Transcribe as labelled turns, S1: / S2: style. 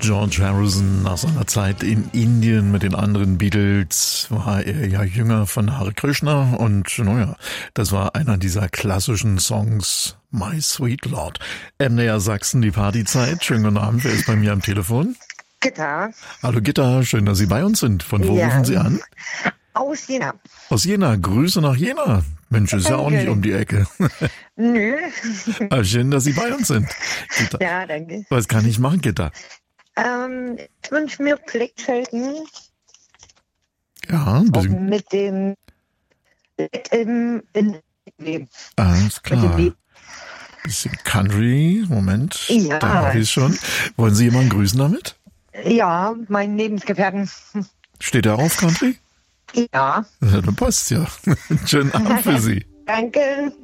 S1: George Harrison nach seiner Zeit in Indien mit den anderen Beatles war er ja Jünger von Hare Krishna und naja, das war einer dieser klassischen Songs My Sweet Lord. MDR Sachsen, die Partyzeit. Schönen guten Abend, wer ist bei mir am Telefon?
S2: Gitta.
S1: Hallo Gitta, schön, dass Sie bei uns sind. Von wo rufen Sie an?
S2: Aus Jena.
S1: Aus Jena, Grüße nach Jena. Mensch, ist ja auch nicht um die Ecke.
S2: Nö.
S1: Aber schön, dass Sie bei uns sind. Gitta.
S2: Ja, danke.
S1: Was kann ich machen, Gitta?
S2: Ich wünsche mir Blickfelden.
S1: Ja, ein bisschen.
S2: Mit dem im
S1: Alles klar. Bisschen Country. Moment,
S2: Ja.
S1: da habe ich es schon. Wollen Sie jemanden grüßen damit?
S2: Ja, meinen Lebensgefährten.
S1: Steht er auf Country?
S2: Ja.
S1: Ja, dann passt ja. Schönen Abend für Sie.
S2: Danke.